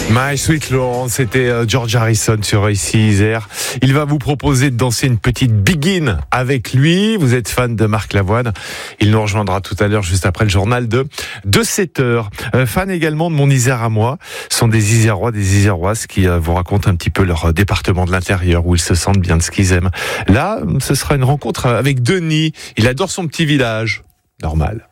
My Sweet Lord, c'était George Harrison sur Ici Isère. Il va vous proposer de danser une petite Begin avec lui. Vous êtes fan de Marc Lavoine. Il nous rejoindra tout à l'heure, juste après le journal de 7h. Fan également de Mon Isère à moi. Ce sont des Isérois, des Iséroises qui vous racontent un petit peu leur département de l'intérieur, où ils se sentent bien de ce qu'ils aiment. Là, ce sera une rencontre avec Denis. Il adore son petit village. Normal.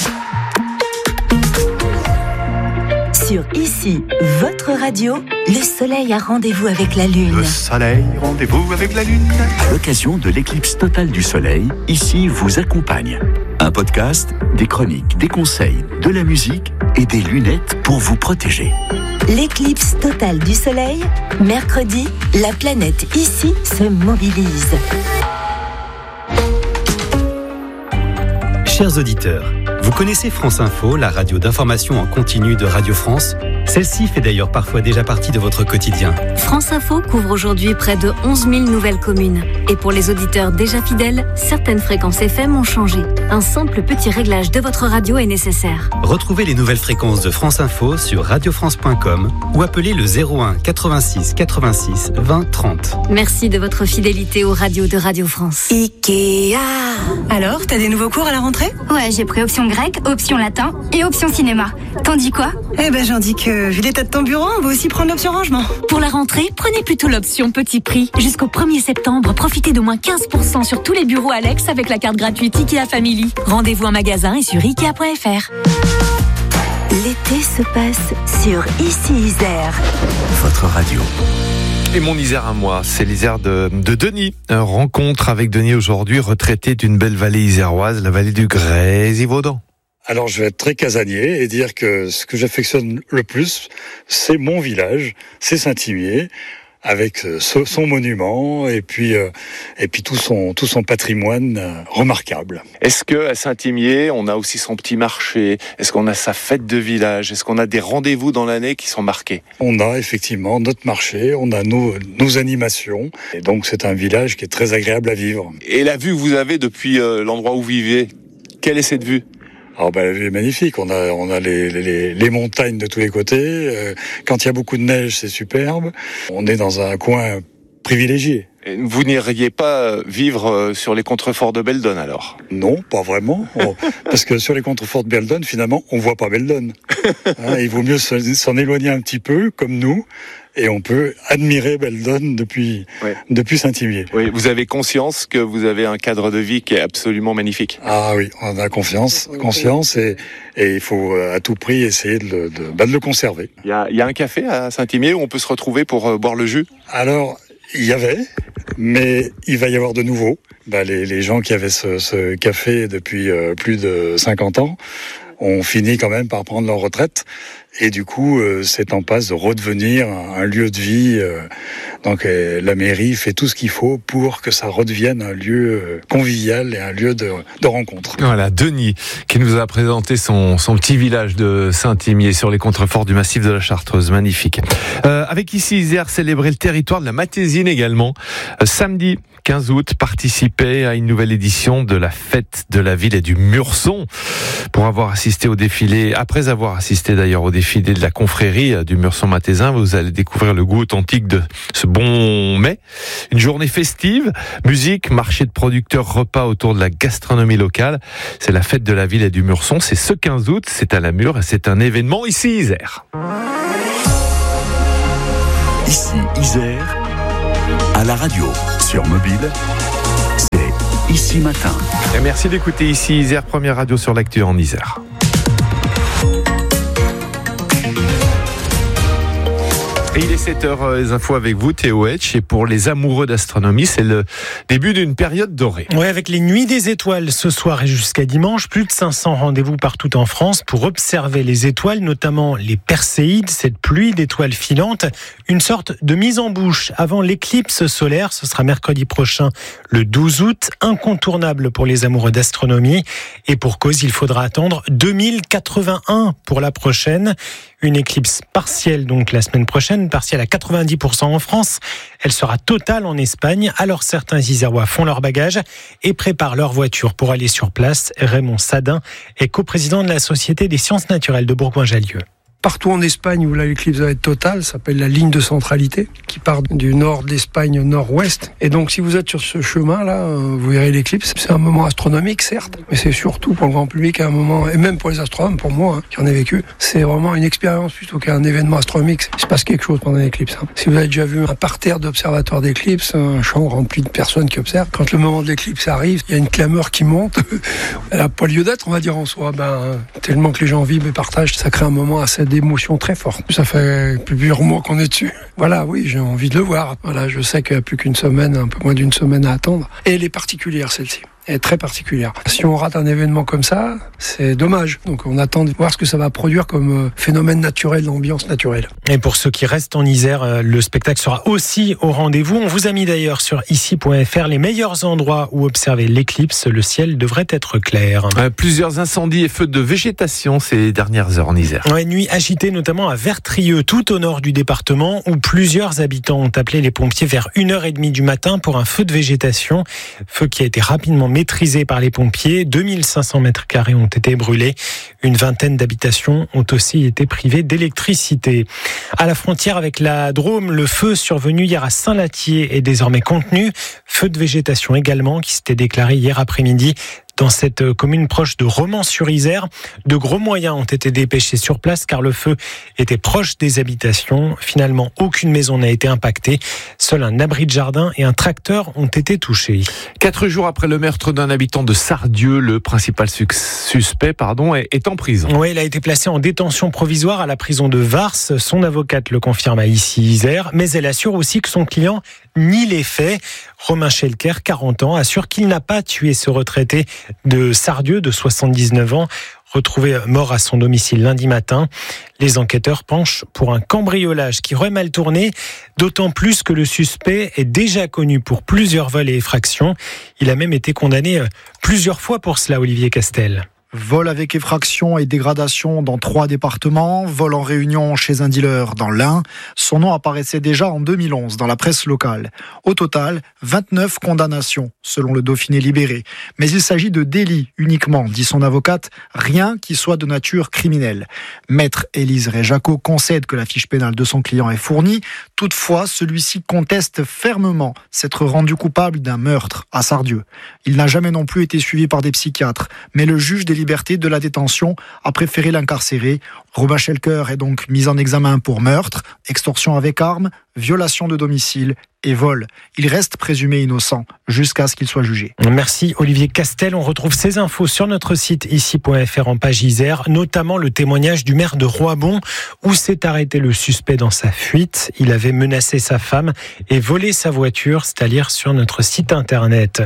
Sur Ici, votre radio, le soleil a rendez-vous avec la lune. Le soleil, rendez-vous avec la lune. À l'occasion de l'éclipse totale du soleil, Ici vous accompagne. Un podcast, des chroniques, des conseils, de la musique et des lunettes pour vous protéger. L'éclipse totale du soleil, mercredi, la planète Ici se mobilise. Chers auditeurs, vous connaissez France Info, la radio d'information en continu de Radio France ? Celle-ci fait d'ailleurs parfois déjà partie de votre quotidien. France Info couvre aujourd'hui près de 11 000 nouvelles communes. Et pour les auditeurs déjà fidèles, certaines fréquences FM ont changé. Un simple petit réglage de votre radio est nécessaire. Retrouvez les nouvelles fréquences de France Info sur radiofrance.com ou appelez le 01 86 86 20 30. Merci de votre fidélité aux radios de Radio France. Ikea. Alors, t'as des nouveaux cours à la rentrée ? Ouais, j'ai pris option grec, option latin et option cinéma. T'en dis quoi ? Eh ben, j'en dis que, vu l'état de ton bureau, on va aussi prendre l'option rangement. Pour la rentrée, prenez plutôt l'option petit prix. Jusqu'au 1er septembre, profitez de moins 15% sur tous les bureaux Alex avec la carte gratuite Ikea Family. Rendez-vous en magasin et sur Ikea.fr. L'été se passe sur Ici Isère. Votre radio. Et Mon Isère à moi, c'est l'Isère de Denis. Rencontre avec Denis aujourd'hui, retraité d'une belle vallée iséroise, la vallée du Grésivaudan. Alors je vais être très casanier et dire que ce que j'affectionne le plus, c'est mon village, c'est Saint-Imier, avec son monument et puis tout son patrimoine remarquable. Est-ce que à Saint-Imier, on a aussi son petit marché ? Est-ce qu'on a sa fête de village ? Est-ce qu'on a des rendez-vous dans l'année qui sont marqués ? On a effectivement notre marché, on a nos animations, et donc c'est un village qui est très agréable à vivre. Et la vue que vous avez depuis l'endroit où vous vivez, quelle est cette vue ? Alors la vue est magnifique, on a les montagnes de tous les côtés, quand il y a beaucoup de neige c'est superbe, on est dans un coin privilégié. Et vous n'iriez pas vivre sur les contreforts de Beldon alors ? Non, pas vraiment, parce que sur les contreforts de Beldon finalement on voit pas Beldon. Il vaut mieux s'en éloigner un petit peu comme nous. Et on peut admirer Beldon depuis Saint-Imier. Oui, vous avez conscience que vous avez un cadre de vie qui est absolument magnifique. Ah oui, on a conscience et il faut à tout prix essayer de le conserver. Il y a un café à Saint-Imier où on peut se retrouver pour boire le jus ? Alors, il y avait, mais il va y avoir de nouveau. Les gens qui avaient ce café depuis plus de 50 ans ont fini quand même par prendre leur retraite. Et du coup, c'est en passe de redevenir un lieu de vie. Donc la mairie fait tout ce qu'il faut pour que ça redevienne un lieu convivial et un lieu de rencontre. Voilà, Denis qui nous a présenté son petit village de Saint-Imier sur les contreforts du massif de la Chartreuse. Magnifique. Avec Ici Isère, célébrer le territoire de la Matésine également. Samedi 15 août, participer à une nouvelle édition de la fête de la ville et du Murson. Pour avoir assisté au défilé, après avoir assisté d'ailleurs au défilé de la confrérie du Murson Matézin, vous allez découvrir le goût authentique de ce bon mets. Une journée festive, musique, marché de producteurs, repas autour de la gastronomie locale. C'est la fête de la ville et du Murson. C'est ce 15 août, c'est à la Mure et c'est un événement Ici Isère. Ici Isère, à la radio, sur mobile, c'est Ici Matin. Et merci d'écouter Ici Isère, première radio sur l'actu en Isère. Et il est 7h, les infos avec vous, Théo Hetch. Et pour les amoureux d'astronomie, c'est le début d'une période dorée. Oui, avec les nuits des étoiles ce soir et jusqu'à dimanche, plus de 500 rendez-vous partout en France pour observer les étoiles, notamment les Perséides, cette pluie d'étoiles filantes. Une sorte de mise en bouche avant l'éclipse solaire. Ce sera mercredi prochain, le 12 août. Incontournable pour les amoureux d'astronomie. Et pour cause, il faudra attendre 2081 pour la prochaine. Une éclipse partielle donc la semaine prochaine, partielle à 90% en France. Elle sera totale en Espagne. Alors certains Isérois font leur bagage et préparent leur voiture pour aller sur place. Raymond Sadin est coprésident de la Société des sciences naturelles de Bourgoin-Jallieu. Partout en Espagne où là l'éclipse va être totale, ça s'appelle la ligne de centralité, qui part du nord de l'Espagne au nord-ouest. Et donc si vous êtes sur ce chemin-là, vous verrez l'éclipse. C'est un moment astronomique, certes, mais c'est surtout pour le grand public un moment, et même pour les astronomes, pour moi, qui en ai vécu, c'est vraiment une expérience plutôt qu'un événement astronomique. Il se passe quelque chose pendant l'éclipse. Si vous avez déjà vu un parterre d'observateurs d'éclipse, un champ rempli de personnes qui observent, quand le moment de l'éclipse arrive, il y a une clameur qui monte. Elle n'a pas lieu d'être, on va dire en soi. Tellement que les gens vivent et partagent, ça crée un moment assez d'émotion très forte. Ça fait plusieurs mois qu'on est dessus. Voilà, oui, j'ai envie de le voir. Voilà, je sais qu'il n'y a plus qu'une semaine, un peu moins d'une semaine à attendre. Et elle est particulière, celle-ci. Elle est très particulière. Si on rate un événement comme ça, c'est dommage. Donc on attend de voir ce que ça va produire comme phénomène naturel, d'ambiance naturelle. Et pour ceux qui restent en Isère, le spectacle sera aussi au rendez-vous. On vous a mis d'ailleurs sur ici.fr les meilleurs endroits où observer l'éclipse. Le ciel devrait être clair. Plusieurs incendies et feux de végétation ces dernières heures en Isère. Ouais, nuit agitée notamment à Vertrieux, tout au nord du département, où plusieurs habitants ont appelé les pompiers vers 1h30 du matin pour un feu de végétation. Feu qui a été rapidement maîtrisé par les pompiers. 2500 mètres carrés ont été brûlés. Une vingtaine d'habitations ont aussi été privées d'électricité. À la frontière avec la Drôme, le feu survenu hier à Saint-Lathier est désormais contenu. Feu de végétation également qui s'était déclaré hier après-midi dans cette commune proche de Romans-sur-Isère. De gros moyens ont été dépêchés sur place car le feu était proche des habitations. Finalement, aucune maison n'a été impactée. Seul un abri de jardin et un tracteur ont été touchés. 4 jours après le meurtre d'un habitant de Sardieu, le principal suspect est en prison. Oui, il a été placé en détention provisoire à la prison de Vars. Son avocate le confirme à Issy-Isère, mais elle assure aussi que son client nie les faits. Romain Schelker, 40 ans, assure qu'il n'a pas tué ce retraité de Sardieu de 79 ans, retrouvé mort à son domicile lundi matin. Les enquêteurs penchent pour un cambriolage qui aurait mal tourné, d'autant plus que le suspect est déjà connu pour plusieurs vols et effractions. Il a même été condamné plusieurs fois pour cela, Olivier Castel. Vol avec effraction et dégradation dans 3 départements, vol en réunion chez un dealer dans l'Ain. Son nom apparaissait déjà en 2011 dans la presse locale. Au total, 29 condamnations, selon le Dauphiné libéré. Mais il s'agit de délits uniquement, dit son avocate, rien qui soit de nature criminelle. Maître Élise Réjaco concède que la fiche pénale de son client est fournie. Toutefois, celui-ci conteste fermement s'être rendu coupable d'un meurtre à Sardieu. Il n'a jamais non plus été suivi par des psychiatres, mais le juge des libertés de la détention a préféré l'incarcérer. Romain Schelker est donc mis en examen pour meurtre, extorsion avec arme, violation de domicile et vol. Il reste présumé innocent jusqu'à ce qu'il soit jugé. Merci Olivier Castel. On retrouve ces infos sur notre site ici.fr en page Isère, notamment le témoignage du maire de Roibon où s'est arrêté le suspect dans sa fuite. Il avait menacé sa femme et volé sa voiture, c'est à dire sur notre site internet.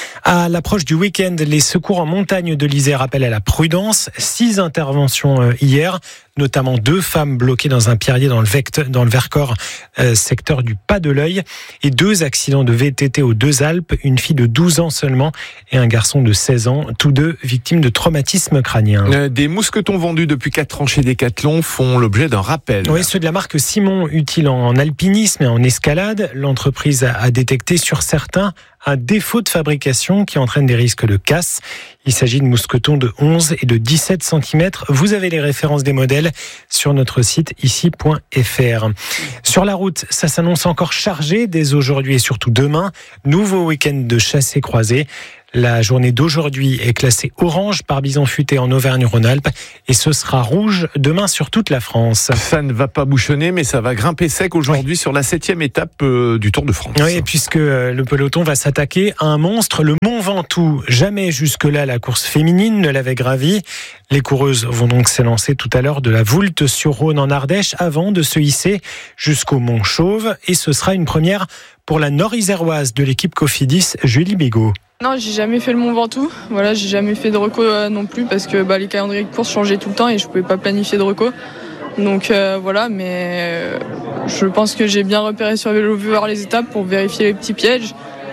À l'approche du week-end, les secours en montagne de l'Isère appellent à la prudence. 6 interventions hier, notamment 2 femmes bloquées dans un pierrier dans le Vercors, secteur du Pas de l'Œil, et 2 accidents de VTT aux 2 Alpes, une fille de 12 ans seulement et un garçon de 16 ans, tous 2 victimes de traumatisme crânien. Des mousquetons vendus depuis 4 ans chez Decathlon font l'objet d'un rappel. Oui, ceux de la marque Simon, utiles en alpinisme et en escalade. L'entreprise a détecté sur certains un défaut de fabrication qui entraîne des risques de casse. Il s'agit de mousquetons de 11 et de 17 cm. Vous avez les références des modèles sur notre site ici.fr. Sur la route, ça s'annonce encore chargé dès aujourd'hui et surtout demain. Nouveau week-end de chassé-croisé. La journée d'aujourd'hui est classée orange par bison futé en Auvergne-Rhône-Alpes et ce sera rouge demain sur toute la France. Ça ne va pas bouchonner, mais ça va grimper sec aujourd'hui sur la 7e étape du Tour de France. Oui, puisque le peloton va s'attaquer à un monstre, le Mont Ventoux. Jamais jusque-là la course féminine ne l'avait gravi. Les coureuses vont donc s'élancer tout à l'heure de la Voulte-sur-Rhône en Ardèche avant de se hisser jusqu'au Mont Chauve et ce sera une première pour la nord-iséroise de l'équipe Cofidis, Julie Bégaud. Non, j'ai jamais fait le Mont Ventoux. Voilà, j'ai jamais fait de reco non plus parce que les calendriers de course changeaient tout le temps et je pouvais pas planifier de reco. Donc voilà, mais je pense que j'ai bien repéré sur vélo voir les étapes pour vérifier les petits pièges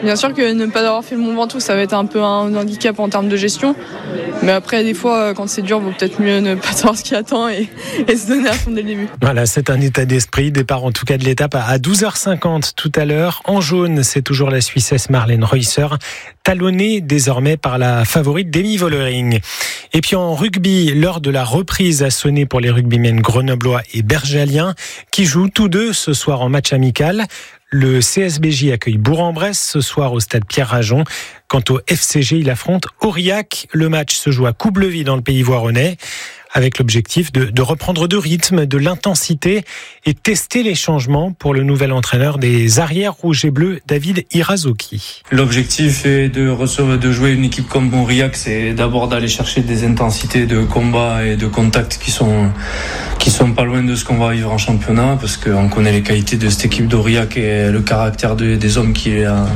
Bien sûr que ne pas avoir fait le Mont Ventoux, ça va être un peu un handicap en termes de gestion. Mais après, des fois, quand c'est dur, il vaut peut-être mieux ne pas savoir ce qui attend et se donner à fond dès le début. Voilà, c'est un état d'esprit. Départ en tout cas de l'étape à 12h50 tout à l'heure. En jaune, c'est toujours la Suissesse Marlène Reusser, talonnée désormais par la favorite Demi Vollering. Et puis en rugby, l'heure de la reprise a sonné pour les rugbymen grenoblois et bergaliens qui jouent tous deux ce soir en match amical. Le CSBJ accueille Bourg-en-Bresse ce soir au stade Pierre-Rajon. Quant au FCG, il affronte Aurillac. Le match se joue à Coublevis dans le pays voironnais, avec l'objectif de reprendre de rythme, de l'intensité et tester les changements pour le nouvel entraîneur des arrières rouges et bleus, David Irazoki. L'objectif est de jouer une équipe comme Aurillac, c'est d'abord d'aller chercher des intensités de combat et de contact qui sont pas loin de ce qu'on va vivre en championnat, parce qu'on connaît les qualités de cette équipe d'Aurillac et le caractère des hommes qui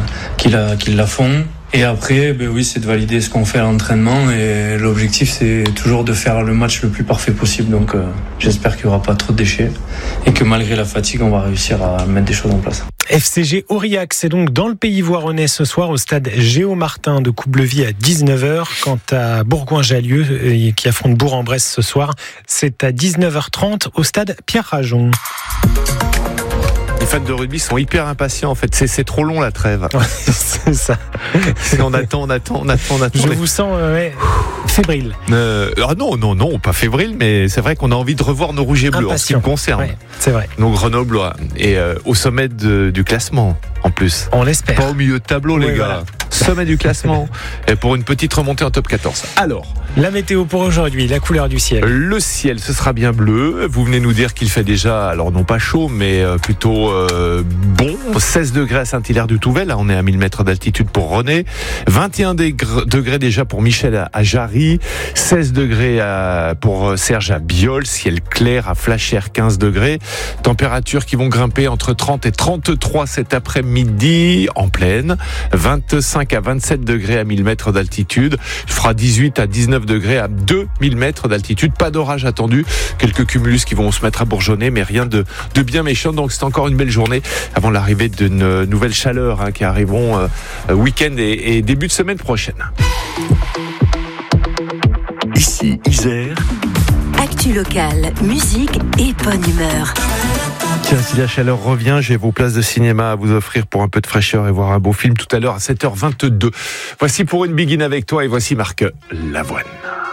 la font. Et après, c'est de valider ce qu'on fait à l'entraînement, et l'objectif c'est toujours de faire le match le plus parfait possible. Donc j'espère qu'il n'y aura pas trop de déchets et que malgré la fatigue, on va réussir à mettre des choses en place. FCG Aurillac, c'est donc dans le pays voironnais ce soir au stade Géo Martin de Coublevis à 19h. Quant à Bourgoin-Jallieu qui affronte Bourg-en-Bresse ce soir, c'est à 19h30 au stade Pierre-Rajon. Les fans de rugby sont hyper impatients en fait, c'est trop long la trêve. C'est ça. On attend. Je vous sens fébrile. Non, pas fébrile, mais c'est vrai qu'on a envie de revoir nos rouges et bleus en ce qui me concerne. Ouais, c'est vrai. Nos Grenoblois et au sommet du classement en plus. On l'espère. Pas au milieu de tableau les gars. Voilà. Sommet du classement et pour une petite remontée en top 14. Alors, la météo pour aujourd'hui, la couleur du ciel. Le ciel, ce sera bien bleu. Vous venez nous dire qu'il fait déjà, alors non pas chaud, mais plutôt bon. 16 degrés à Saint-Hilaire-du-Touvet, là on est à 1000 mètres d'altitude pour René. 21 degrés déjà pour Michel à Jarry. 16 degrés pour Serge à Biol. Ciel clair à Flachère, 15 degrés. Températures qui vont grimper entre 30 et 33 cet après-midi en plaine. 25 à 27 degrés à 1000 mètres d'altitude. Il fera 18 à 19 degrés à 2000 mètres d'altitude. Pas d'orage attendu. Quelques cumulus qui vont se mettre à bourgeonner, mais rien de bien méchant. Donc c'est encore une belle journée avant l'arrivée d'une nouvelle chaleur qui arriveront week-end et début de semaine prochaine. Ici Isère. Actu locale, musique et bonne humeur. Tiens, si la chaleur revient, j'ai vos places de cinéma à vous offrir pour un peu de fraîcheur et voir un beau film tout à l'heure à 7h22. Voici Pour une Begin avec toi et voici Marc Lavoine.